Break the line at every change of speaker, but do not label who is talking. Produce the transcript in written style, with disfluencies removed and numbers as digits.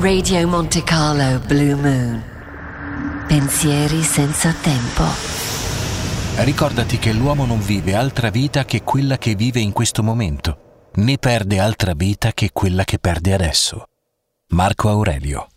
Radio Monte Carlo Blue Moon. Pensieri senza tempo.
Ricordati che l'uomo non vive altra vita che quella che vive in questo momento, né perde altra vita che quella che perde adesso. Marco Aurelio.